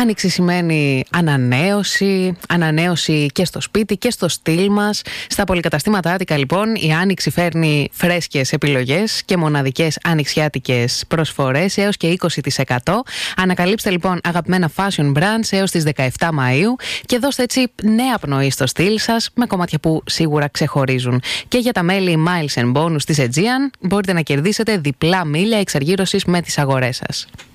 Άνοιξη σημαίνει ανανέωση και στο σπίτι και στο στυλ μας. Στα πολυκαταστήματα Attica λοιπόν η άνοιξη φέρνει φρέσκες επιλογές και μοναδικές ανοιξιάτικες προσφορές έως και 20%. Ανακαλύψτε λοιπόν αγαπημένα fashion brands έως τις 17 Μαΐου και δώστε έτσι νέα πνοή στο στυλ σας με κομμάτια που σίγουρα ξεχωρίζουν. Και για τα μέλη Miles and Bonus της Aegean μπορείτε να κερδίσετε διπλά μίλια εξαργύρωσης με τις αγορές σας.